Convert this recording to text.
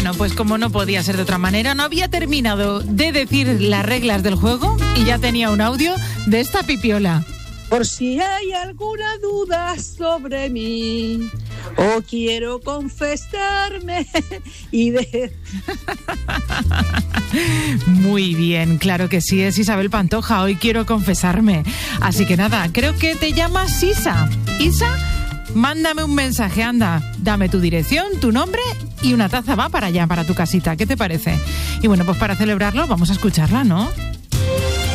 No, pues como no podía ser de otra manera, no había terminado de decir las reglas del juego y ya tenía un audio de esta pipiola. Por si hay alguna duda sobre mí o quiero confesarme y de... Muy bien, claro que sí, es Isabel Pantoja, hoy quiero confesarme. Así que nada, creo que te llamas Isa. Isa, mándame un mensaje, anda, dame tu dirección, tu nombre y una taza va para allá, para tu casita. ¿Qué te parece? Y bueno, pues para celebrarlo vamos a escucharla, ¿no?